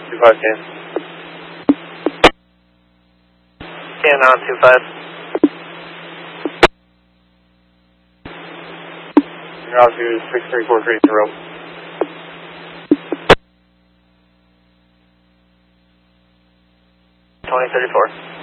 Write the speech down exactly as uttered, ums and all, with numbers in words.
two five ten. ten on two five. Altitude six three four three zero. twenty thirty-four.